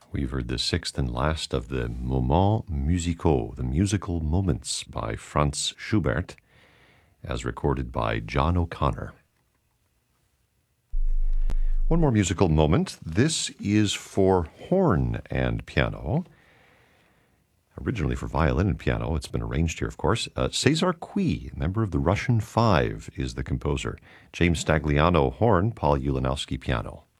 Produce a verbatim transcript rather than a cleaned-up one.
We've heard the sixth and last of the Moments musicaux, the musical moments by Franz Schubert, as recorded by John O'Connor. One more musical moment. This is for horn and piano. Originally for violin and piano. It's been arranged here, of course. Uh, Cesar Cui, member of the Russian Five, is the composer. James Stagliano, horn, Paul Ulanowski, piano.